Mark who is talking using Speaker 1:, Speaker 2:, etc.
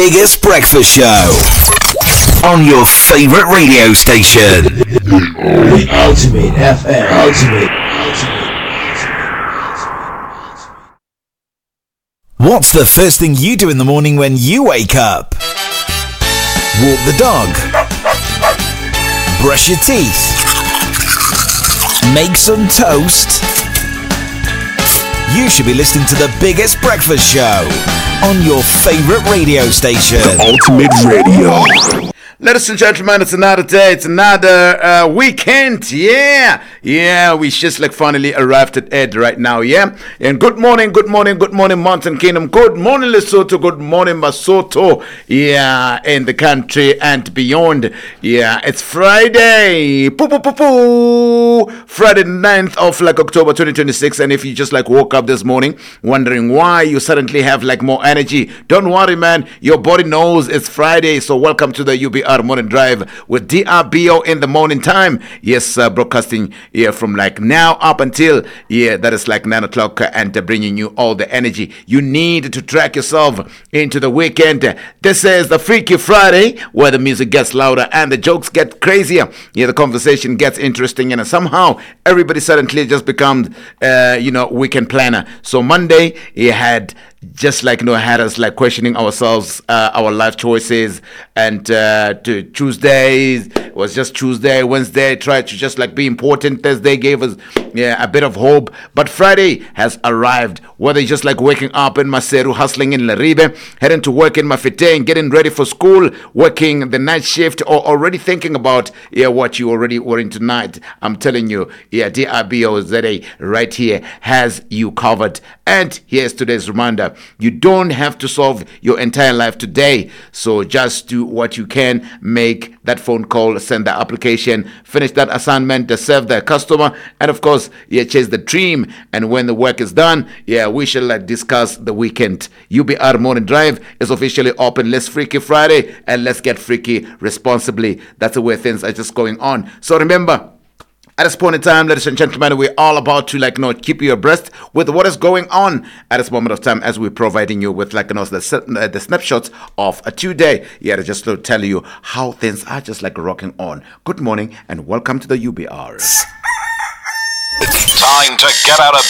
Speaker 1: biggest breakfast show on your favorite radio station.
Speaker 2: The Ultimate FM. Ultimate.
Speaker 1: What's the first thing you do in the morning when you wake up? Walk the dog. Brush your teeth. Make some toast. You should be listening to the biggest breakfast show on your favorite radio station.
Speaker 3: The Ultimate Radio.
Speaker 4: Ladies and gentlemen, it's another day, it's another weekend, yeah, we just like finally arrived at Ed right now, yeah, and good morning, Mountain Kingdom, good morning Lesotho, good morning Basotho, yeah, in the country and beyond, yeah, it's Friday, Friday 9th of like October 2026, and if you just like woke up this morning wondering why you suddenly have like more energy, don't worry man, your body knows it's Friday, so welcome to the UBR Morning Drive with DRBO in the morning time. Yes, broadcasting here from like now up until that is like 9 o'clock and bringing you all the energy you need to track yourself into the weekend. This is the Freaky Friday where the music gets louder and the jokes get crazier. Yeah, the conversation gets interesting and somehow everybody suddenly just becomes weekend planner. So Monday he had just like had us like questioning ourselves, our life choices, and to Tuesdays was just Tuesday, Wednesday tried to just like be important, Thursday gave us a bit of hope, but Friday has arrived. Whether you're just like waking up in Maseru, hustling in Laribe, heading to work in Mafete, getting ready for school, working the night shift, or already thinking about what you already were in tonight, I'm telling you, DRBO ZA right here has you covered. And here's today's reminder: you don't have to solve your entire life today, so just do what you can. Make that phone call, send the application, finish that assignment, serve the customer, and of course, chase the dream. And when the work is done, we shall discuss the weekend. UBR Morning Drive is officially open. Let's Freaky Friday and let's get freaky responsibly. That's the way things are just going on. So remember, at this point in time, ladies and gentlemen, we're all about to keep you abreast with what is going on at this moment of time as we're providing you with the snapshots of a today. To just to tell you how things are just like rocking on. Good morning and welcome to the UBR.
Speaker 5: Time to get out of